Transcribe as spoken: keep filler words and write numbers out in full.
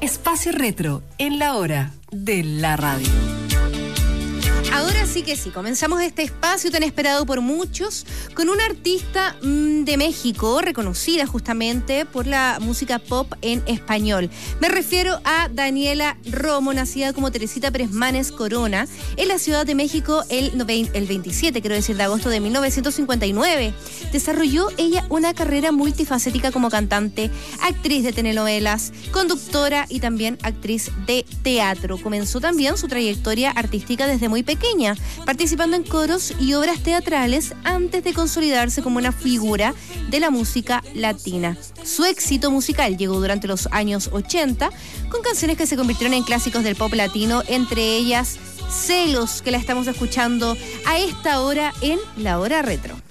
Espacio Retro en la hora de la radio. Ahora sí que sí, comenzamos este espacio tan esperado por muchos con una artista mmm, de México, reconocida justamente por la música pop en español. Me refiero a Daniela Romo, nacida como Teresita Pérez Manes Corona en la Ciudad de México el, el veintisiete, quiero decir, de agosto de mil novecientos cincuenta y nueve. Desarrolló ella una carrera multifacética como cantante, actriz de telenovelas, conductora y también actriz de teatro. Comenzó también su trayectoria artística desde muy pequeña, participando en coros y obras teatrales antes de consolidarse como una figura de la música latina. Su éxito musical llegó durante los años ochenta con canciones que se convirtieron en clásicos del pop latino, entre ellas Celos, que la estamos escuchando a esta hora en La Hora Retro.